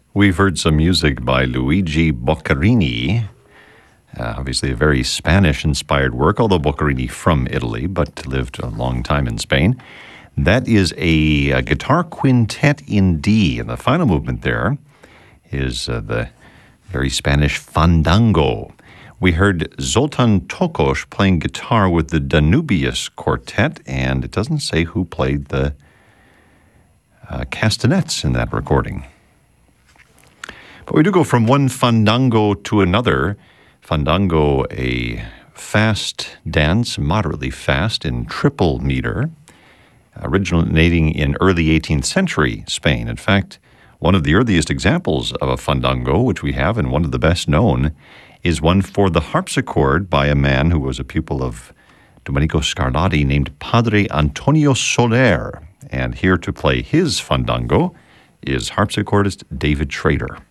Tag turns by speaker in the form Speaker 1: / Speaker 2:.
Speaker 1: We've heard some music by Luigi Boccherini, obviously a very Spanish-inspired work, although Boccherini from Italy, but lived a long time in Spain. That is a guitar quintet in D, and the final movement there is the very Spanish fandango. We heard Zoltan Tokos playing guitar with the Danubius Quartet, and it doesn't say who played the castanets in that recording. But we do go from one fandango to another. Fandango, a fast dance, moderately fast in triple meter, originating in early 18th century Spain. In fact, one of the earliest examples of a fandango, which we have, and one of the best known, is one for the harpsichord by a man who was a pupil of Domenico Scarlatti named Padre Antonio Soler. And here to play his fandango is harpsichordist David Schrader.